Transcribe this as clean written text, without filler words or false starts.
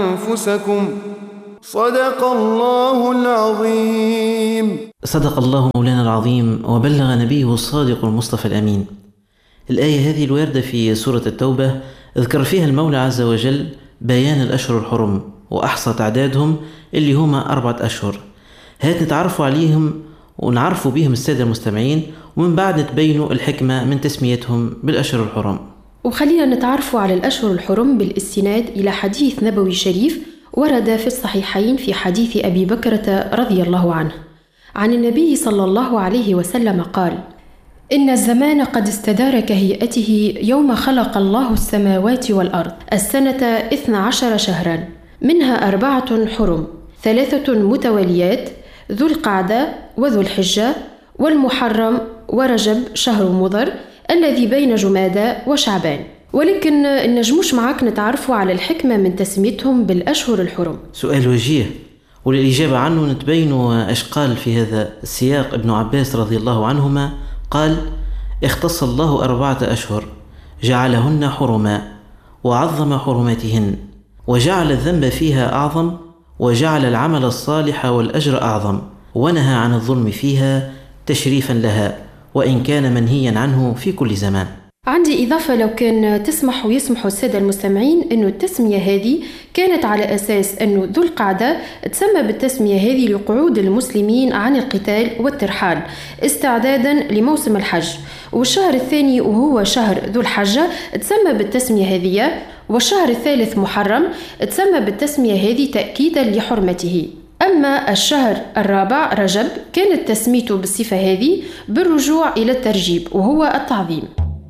أنفسكم صدق الله العظيم. صدق الله مولانا العظيم وبلغ نبيه الصادق المصطفى الأمين. الآية هذه الواردة في سورة التوبة ذكر فيها المولى عز وجل بيان الأشهر الحرم وأحصى تعدادهم اللي هما 4 أشهر. هات نتعرفوا عليهم ونعرفوا بهم السادة المستمعين، ومن بعد نتبينوا الحكمة من تسميتهم بالأشهر الحرم. وخلينا نتعرفوا على الأشهر الحرم بالاستناد إلى حديث نبوي شريف ورد في الصحيحين في حديث أبي بكرة رضي الله عنه عن النبي صلى الله عليه وسلم قال: إن الزمان قد استدار كهيئته يوم خلق الله السماوات والأرض، السنة 12 شهرا، منها 4 حرم، 3 متواليات، ذو القعدة وذو الحجة والمحرم ورجب شهر مضر الذي بين جمادى وشعبان. ولكن نجموش معاك نتعرفوا على الحكمة من تسميتهم بالأشهر الحرم. سؤال وجيه، وللإجابة عنه نتبين إيش قال في هذا السياق ابن عباس رضي الله عنهما. قال: اختص الله 4 أشهر جعلهن حرما وعظم حرماتهن، وجعل الذنب فيها أعظم، وجعل العمل الصالح والأجر أعظم، ونهى عن الظلم فيها تشريفا لها، وإن كان منهيا عنه في كل زمان. عندي إضافة لو كان تسمح ويسمحوا السادة المستمعين أنه التسمية هذه كانت على أساس أنه ذو القعدة تسمى بالتسمية هذه لقعود المسلمين عن القتال والترحال استعدادا لموسم الحج، والشهر الثاني وهو شهر ذو الحجة تسمى بالتسمية هذه، والشهر الثالث محرم تسمى بالتسمية هذه تأكيدا لحرمته. أما الشهر الرابع رجب كانت تسميته بالصفة هذه بالرجوع إلى الترجيب وهو التعظيم.